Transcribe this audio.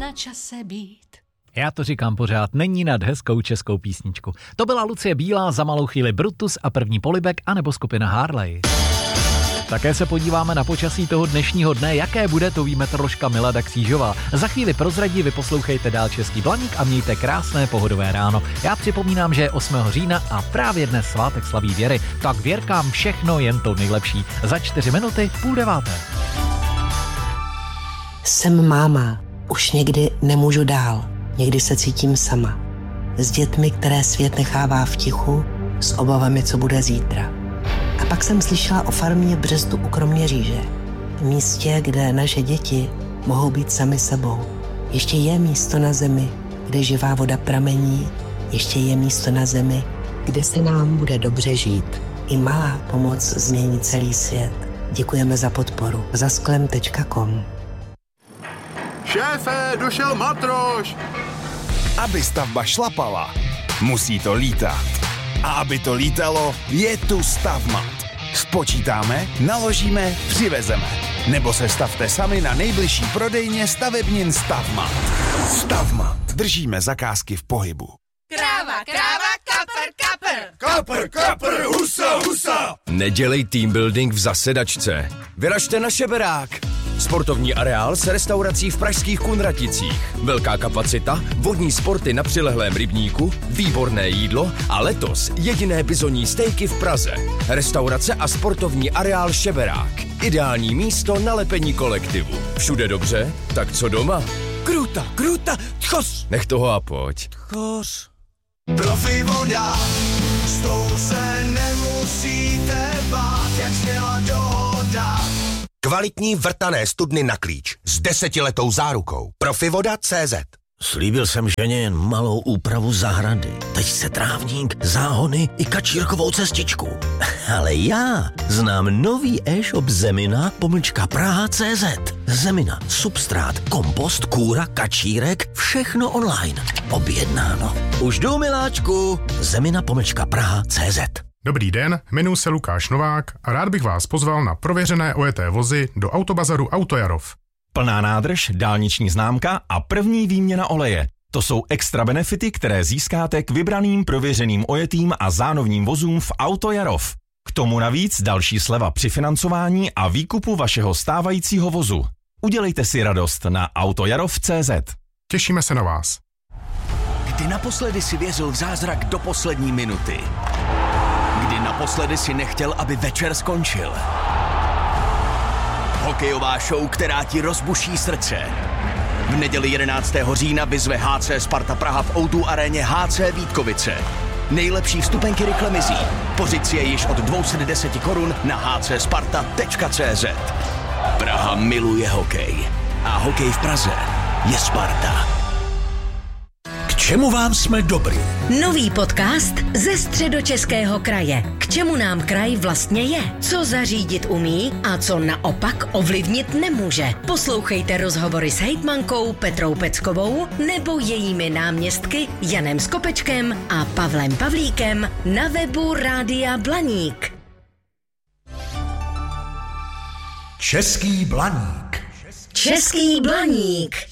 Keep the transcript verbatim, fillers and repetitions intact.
na čase být. Já to říkám pořád, není nad hezkou českou písničku. To byla Lucie Bílá, za malou chvíli Brutus a první Polibek anebo skupina Harley. Také se podíváme na počasí toho dnešního dne, jaké bude, to ví meteoroložka Milada Křížová. Za chvíli prozradí, vy poslouchejte dál Český Blaník a mějte krásné pohodové ráno. Já připomínám, že je osmého října a právě dnes svátek slaví Věry. Tak Věrkám všechno jen to nejlepší. Za čtyři minuty půl deváté. Jsem máma. Už někdy nemůžu dál. Někdy se cítím sama. S dětmi, které svět nechává v tichu, s obavami, co bude zítra. A pak jsem slyšela o farmě v Břestu u Kroměříže. Místě, kde naše děti mohou být sami sebou. Ještě je místo na zemi, kde živá voda pramení. Ještě je místo na zemi, kde se nám bude dobře žít. I malá pomoc změní celý svět. Děkujeme za podporu. zasklem tečka com. Šéfe, došel matroš! Aby stavba šlapala, musí to lítat. A aby to lítalo, je tu Stavmat. Spočítáme, naložíme, přivezeme. Nebo se stavte sami na nejbližší prodejně stavebnin Stavmat. Stavmat. Držíme zakázky v pohybu. Kráva, kráva, kapr, kapr. Kapr, kapr, husa, husa! Nedělej team building v zasedačce. Vyražte na Šeberák. Sportovní areál s restaurací v pražských Kunraticích. Velká kapacita, vodní sporty na přilehlém rybníku, výborné jídlo a letos jediné bizonní stejky v Praze. Restaurace a sportovní areál Šeberák. Ideální místo na lepení kolektivu. Všude dobře, tak co doma? Kruta, kruta, tchos! Nech toho a pojď. Tchos. Profi voda, s tou se nemusíte bát, jak sněla dohoda. Kvalitní vrtané studny na klíč s desetiletou zárukou. Profivoda tečka cé zet. Slíbil jsem ženě jen malou úpravu zahrady. Teď se trávník, záhony i kačírkovou cestičku. Ale já znám nový e-shop Zemina pomlčka Praha tečka cé zet. Zemina, substrát, kompost, kůra, kačírek, všechno online. Objednáno. Už jdu, miláčku. Zemina pomlčka Praha tečka cé zet. Dobrý den, jmenuji se Lukáš Novák a rád bych vás pozval na prověřené ojeté vozy do Autobazaru Autojarov. Plná nádrž, dálniční známka a první výměna oleje. To jsou extra benefity, které získáte k vybraným prověřeným ojetým a zánovním vozům v Autojarov. K tomu navíc další sleva při financování a výkupu vašeho stávajícího vozu. Udělejte si radost na autojarov tečka cé zet. Těšíme se na vás. Kdy naposledy si věřil v zázrak do poslední minuty? Kdy naposledy si nechtěl, aby večer skončil? Hokejová show, která ti rozbuší srdce. V neděli jedenáctého října vyzve há cé Sparta Praha v ó dvě aréně há cé Vítkovice. Nejlepší vstupenky rychle mizí. Pořiď si je již od dvě stě deset korun na há cé sparta tečka cé zet. Praha miluje hokej. A hokej v Praze je Sparta. K čemu vám jsme dobrý? Nový podcast ze Středočeského kraje. K čemu nám kraj vlastně je? Co zařídit umí a co naopak ovlivnit nemůže? Poslouchejte rozhovory s hejtmankou Petrou Peckovou nebo jejími náměstky Janem Skopečkem a Pavlem Pavlíkem na webu Rádia Blaník. Český Blaník. Český Blaník.